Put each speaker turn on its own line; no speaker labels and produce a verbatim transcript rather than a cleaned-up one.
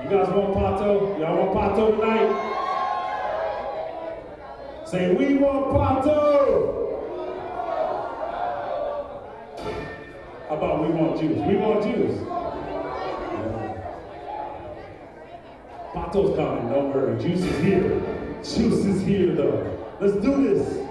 You guys want Pato? Y'all want Pato tonight? Say, we want Pato! How about we want juice? We want juice. Yeah. Pato's coming, don't worry. Juice is here. Juice is here, though. Let's do this.